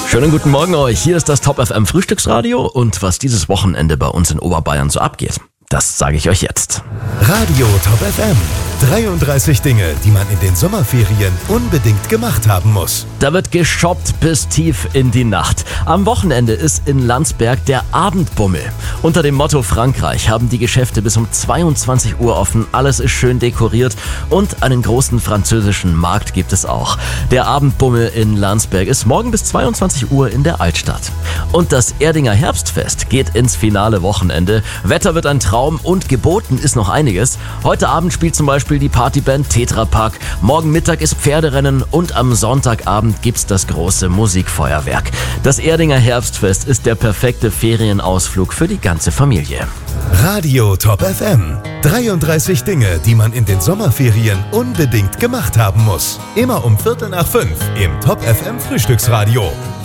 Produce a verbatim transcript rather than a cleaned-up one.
Schönen guten Morgen euch, hier ist das Top F M Frühstücksradio und was dieses Wochenende bei uns in Oberbayern so abgeht, das sage ich euch jetzt. Radio Top F M. dreiunddreißig Dinge, die man in den Sommerferien unbedingt gemacht haben muss. Da wird geshoppt bis tief in die Nacht. Am Wochenende ist in Landsberg der Abendbummel. Unter dem Motto Frankreich haben die Geschäfte bis um zweiundzwanzig Uhr offen, alles ist schön dekoriert und einen großen französischen Markt gibt es auch. Der Abendbummel in Landsberg ist morgen bis zweiundzwanzig Uhr in der Altstadt. Und das Erdinger Herbstfest geht ins finale Wochenende. Wetter wird ein Traum und geboten ist noch einiges. Heute Abend spielt zum Beispiel die Partyband Tetra Pak. Morgen Mittag ist Pferderennen und am Sonntagabend gibt's das große Musikfeuerwerk. Das Erdinger Herbstfest ist der perfekte Ferienausflug für die ganze Familie. Radio Top F M. dreiunddreißig Dinge, die man in den Sommerferien unbedingt gemacht haben muss. Immer um Viertel nach fünf im Top F M Frühstücksradio.